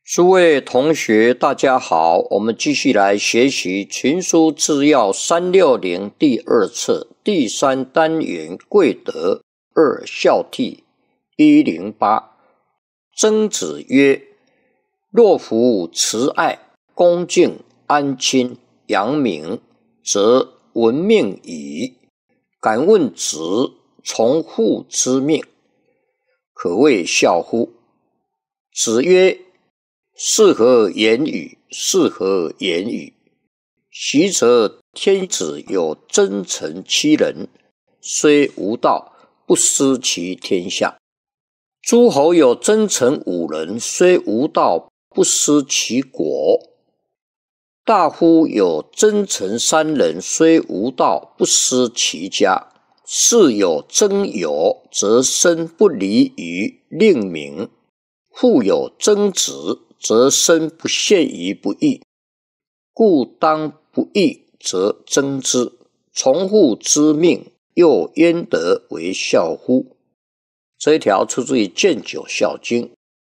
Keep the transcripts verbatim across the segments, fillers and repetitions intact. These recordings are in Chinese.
诸位同学大家好，我们继续来学习群书治要三六零第二册第三单元贵德二孝悌一零八。曾子曰：若夫慈爱、恭敬、安亲、扬名，则闻命矣。敢问子，从父之命，可谓孝乎？子曰：是何言语？是何言语？昔则天子有真臣七人，虽无道，不失其天下；诸侯有真臣五人，虽无道，不失其国；大夫有真臣三人，虽无道，不失其家。士有真友，则身不离于令名；父有真子，则身不陷于不义。故当不义则争之，从父之命，又焉得为孝乎？这一条出自于《建九孝经》。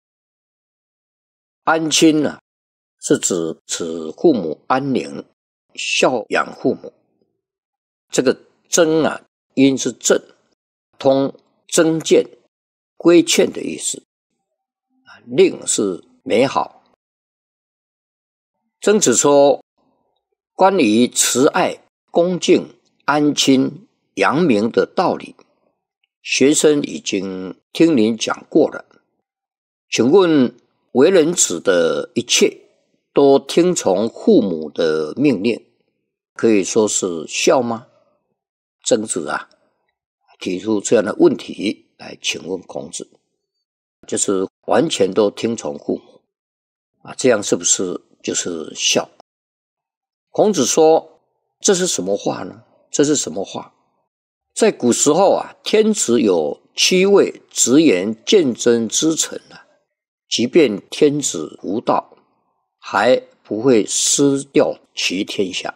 安亲呢，是指使父母安宁，孝养父母。这个征啊，因是正，通征谏、规劝的意思。令是美好。曾子说，关于慈爱、恭敬、安亲、扬名的道理，学生已经听您讲过了。请问，为人子的一切都听从父母的命令，可以说是孝吗？曾子啊，提出这样的问题来请问孔子，就是完全都听从父母啊，这样是不是就是孝？孔子说，这是什么话呢？这是什么话？在古时候啊，天子有七位直言见真之臣啊，即便天子无道，还不会失掉其天下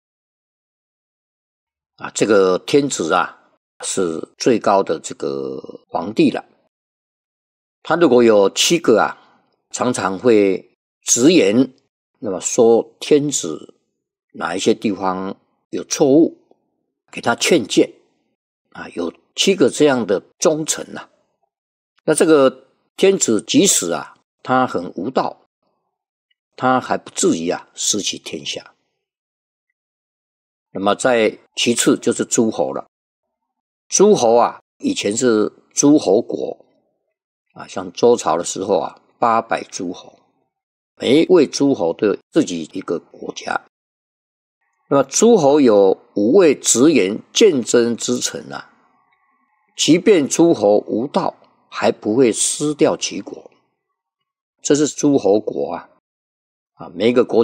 啊。这个天子啊，是最高的这个皇帝了。他如果有七个啊，常常会直言，那么说天子哪一些地方有错误，给他劝谏啊，有七个这样的忠臣啊，那这个天子即使啊他很无道，他还不至于啊失其天下。那么在其次就是诸侯了。诸侯啊，以前是诸侯国啊，像周朝的时候啊，八百诸侯，每一位诸侯都有自己一个国家。那么诸侯有五位直言见真之臣啊，即便诸侯无道，还不会失掉其国。这是诸侯国啊，啊，每一个国